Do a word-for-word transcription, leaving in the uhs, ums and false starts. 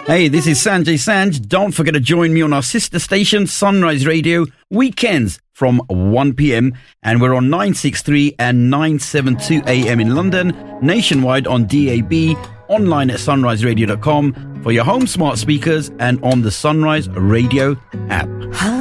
Hey, this is Sanjay Sanj. Don't forget to join me on our sister station, Sunrise Radio, weekends from one p.m. And we're on nine sixty-three and nine seventy-two a.m. in London, nationwide on D A B, online at sunrise radio dot com, for your home smart speakers and on the Sunrise Radio app.